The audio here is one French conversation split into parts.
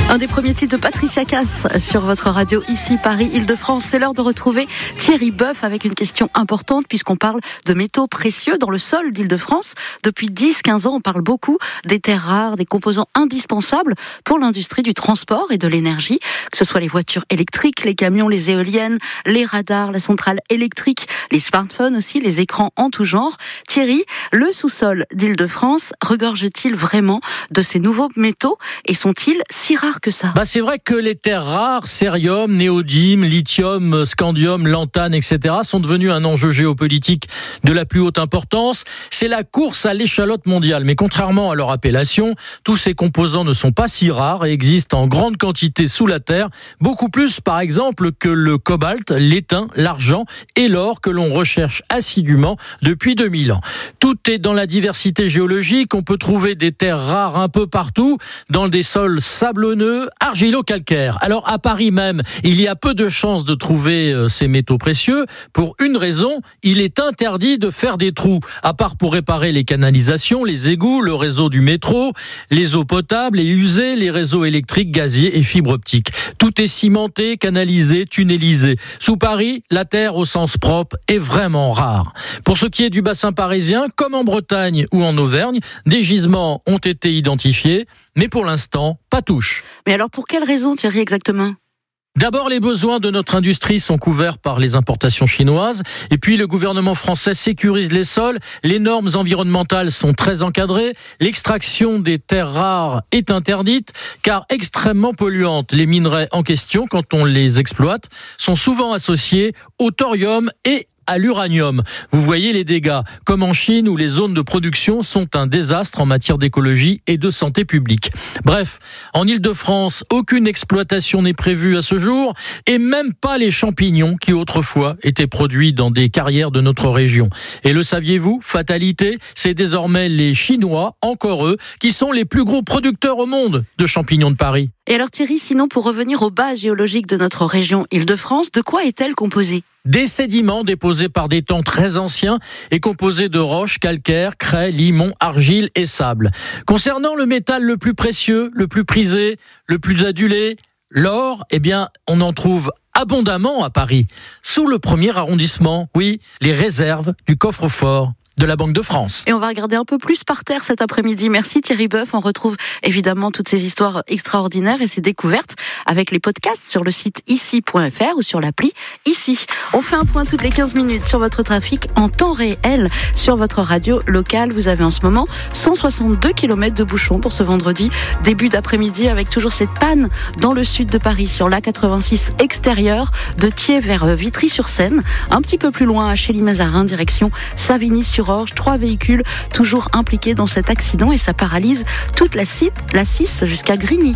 Un des premiers titres de Patricia Cass sur votre radio, ici Paris, Île-de-France. C'est l'heure de retrouver Thierry Boeuf avec une question importante puisqu'on parle de métaux précieux dans le sol d'Île-de-France. Depuis 10-15 ans, on parle beaucoup des terres rares, des composants indispensables pour l'industrie du transport et de l'énergie, que ce soit les voitures électriques, les camions, les éoliennes, les radars, la centrale électrique, les smartphones aussi, les écrans en tout genre. Thierry, le sous-sol d'Île-de-France regorge-t-il vraiment de ces nouveaux métaux et sont-ils si rares que ça? C'est vrai que les terres rares, cérium, néodyme, lithium, scandium, lantane, etc. sont devenus un enjeu géopolitique de la plus haute importance. C'est la course à l'échalote mondiale. Mais contrairement à leur appellation, tous ces composants ne sont pas si rares et existent en grande quantité sous la terre. Beaucoup plus, par exemple, que le cobalt, l'étain, l'argent et l'or que l'on recherche assidûment depuis 2000 ans. Tout est dans la diversité géologique. On peut trouver des terres rares un peu partout, dans des sols sablonneux, argilo-calcaire. Alors à Paris même, il y a peu de chances de trouver ces métaux précieux. Pour une raison, il est interdit de faire des trous, à part pour réparer les canalisations, les égouts, le réseau du métro, les eaux potables et usées, les réseaux électriques, gaziers et fibres optiques. Tout est cimenté, canalisé, tunnelisé. Sous Paris, la terre au sens propre est vraiment rare. Pour ce qui est du bassin parisien, comme en Bretagne ou en Auvergne, des gisements ont été identifiés, mais pour l'instant, pas touche. Mais alors pour quelle raison, Thierry, exactement ? D'abord, les besoins de notre industrie sont couverts par les importations chinoises. Et puis, le gouvernement français sécurise les sols. Les normes environnementales sont très encadrées. L'extraction des terres rares est interdite, car extrêmement polluantes. Les minerais en question, quand on les exploite, sont souvent associés au thorium et à l'uranium. Vous voyez les dégâts, comme en Chine où les zones de production sont un désastre en matière d'écologie et de santé publique. Bref, en Île-de-France, aucune exploitation n'est prévue à ce jour et même pas les champignons qui autrefois étaient produits dans des carrières de notre région. Et le saviez-vous, fatalité, c'est désormais les Chinois, encore eux, qui sont les plus gros producteurs au monde de champignons de Paris. Et alors Thierry, sinon pour revenir aux bases géologiques de notre région Île-de-France, de quoi est-elle composée ? Des sédiments déposés par des temps très anciens et composés de roches, calcaires, craie, limon, argile et sable. Concernant le métal le plus précieux, le plus prisé, le plus adulé, l'or, on en trouve abondamment à Paris. Sous le 1er arrondissement, oui, les réserves du coffre-fort de la Banque de France. Et on va regarder un peu plus par terre cet après-midi. Merci Thierry Boeuf. On retrouve évidemment toutes ces histoires extraordinaires et ces découvertes avec les podcasts sur le site ici.fr ou sur l'appli Ici. On fait un point toutes les 15 minutes sur votre trafic en temps réel sur votre radio locale. Vous avez en ce moment 162 km de bouchons pour ce vendredi début d'après-midi avec toujours cette panne dans le sud de Paris sur l'A86 extérieure de Thiers vers Vitry-sur-Seine. Un petit peu plus loin à Chély-Mazarin, direction Savigny-sur-Orge. 3 véhicules toujours impliqués dans cet accident et ça paralyse toute la 6 jusqu'à Grigny.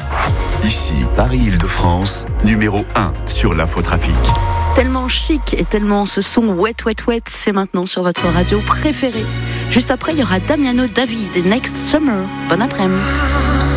Ici, Paris-Île-de-France, numéro 1 sur l'infotrafic. Tellement chic et tellement ce son wet, c'est maintenant sur votre radio préférée. Juste après, il y aura Damiano David et Next Summer. Bon après-midi.